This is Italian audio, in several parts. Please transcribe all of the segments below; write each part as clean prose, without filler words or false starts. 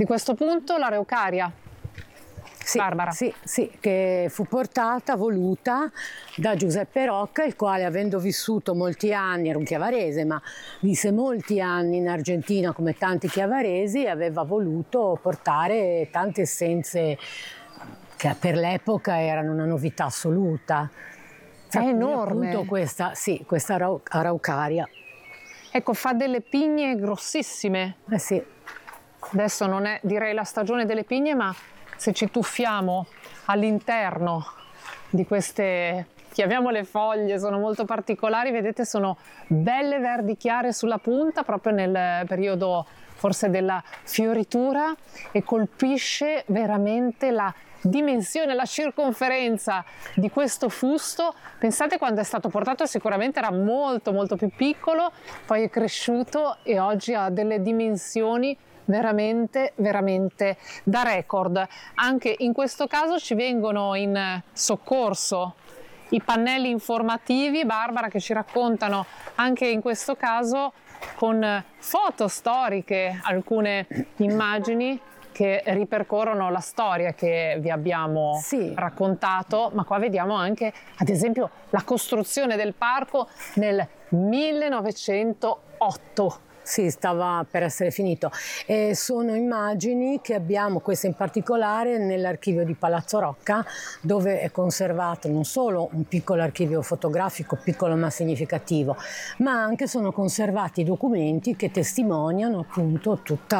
di questo punto, l'Araucaria. Sì, Barbara. sì, che fu portata, voluta da Giuseppe Rocca, il quale, avendo vissuto molti anni, era un chiavarese, ma visse molti anni in Argentina come tanti chiavaresi, aveva voluto portare tante essenze che per l'epoca erano una novità assoluta. È enorme. Appunto questa Araucaria. Ecco, fa delle pigne grossissime. Sì. Adesso non è, direi, la stagione delle pigne, ma se ci tuffiamo all'interno di queste, chiamiamole foglie, sono molto particolari, vedete, sono belle verdi chiare sulla punta, proprio nel periodo forse della fioritura, e colpisce veramente la dimensione, la circonferenza di questo fusto. Pensate, quando è stato portato sicuramente era molto molto più piccolo, poi è cresciuto e oggi ha delle dimensioni veramente da record. Anche in questo caso ci vengono in soccorso i pannelli informativi, Barbara, che ci raccontano anche in questo caso con foto storiche alcune immagini che ripercorrono la storia che vi abbiamo raccontato, ma qua vediamo anche, ad esempio, la costruzione del parco nel 1908. Sì, stava per essere finito. Sono immagini che abbiamo, queste in particolare, nell'archivio di Palazzo Rocca, dove è conservato non solo un piccolo archivio fotografico, piccolo ma significativo, ma anche sono conservati documenti che testimoniano appunto tutto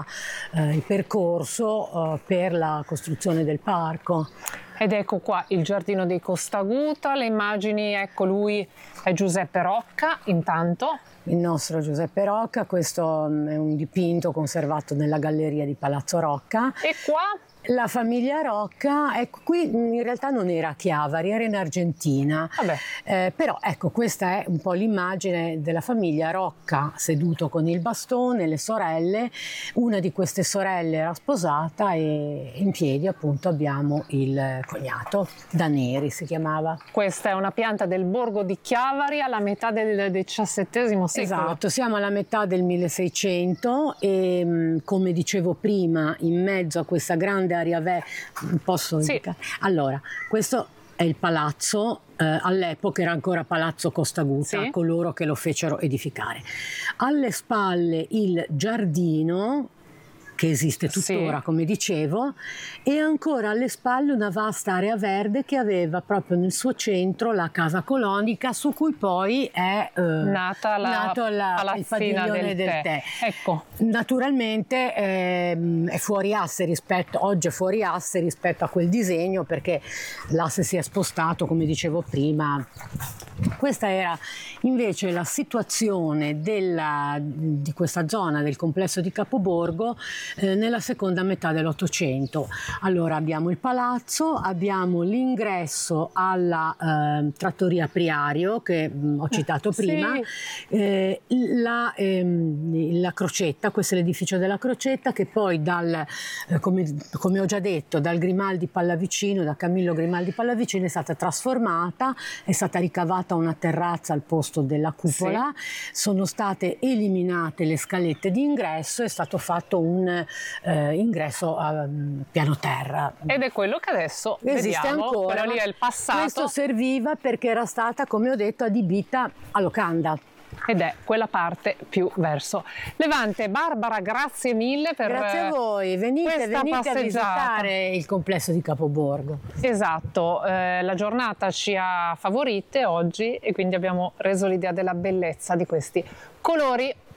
il percorso per la costruzione del parco. Ed ecco qua il giardino dei Costaguta, le immagini, ecco, lui è Giuseppe Rocca, intanto. Il nostro Giuseppe Rocca, questo è un dipinto conservato nella galleria di Palazzo Rocca. E qua? La famiglia Rocca, ecco, qui in realtà non era a Chiavari, era in Argentina. Però ecco, questa è un po' l'immagine della famiglia Rocca seduto con il bastone, le sorelle. Una di queste sorelle era sposata e in piedi appunto abbiamo il cognato, Daneri si chiamava. Questa è una pianta del borgo di Chiavari alla metà del XVII secolo. Esatto, siamo alla metà del 1600 e come dicevo prima, in mezzo a questa grande area posso indicare? Allora, questo è il palazzo, all'epoca era ancora Palazzo Costaguta, coloro che lo fecero edificare. Alle spalle il giardino, che esiste tuttora, come dicevo, e ancora alle spalle una vasta area verde che aveva proprio nel suo centro la casa colonica, su cui poi è nato il padiglione del tè. Ecco. Naturalmente è fuori asse oggi è fuori asse rispetto a quel disegno, perché l'asse si è spostato, come dicevo prima. Questa era invece la situazione di questa zona del complesso di Capoborgo nella seconda metà dell'Ottocento. Allora abbiamo il palazzo, abbiamo l'ingresso alla trattoria Priario che ho citato prima, la Crocetta, questo è l'edificio della Crocetta, che poi come ho già detto, dal Grimaldi Pallavicino, da Camillo Grimaldi Pallavicino, è stata trasformata, è stata ricavata una terrazza al posto della cupola, sono state eliminate le scalette di ingresso, è stato fatto un ingresso a piano terra. Ed è quello che adesso esiste vediamo, ancora. quello lì è il passato. Questo serviva perché era stata, come ho detto, adibita a locanda. Ed è quella parte più verso Levante. Barbara, grazie mille per grazie a voi, venite a visitare il complesso di Capoborgo. Esatto, la giornata ci ha favorite oggi e quindi abbiamo reso l'idea della bellezza di questi colori.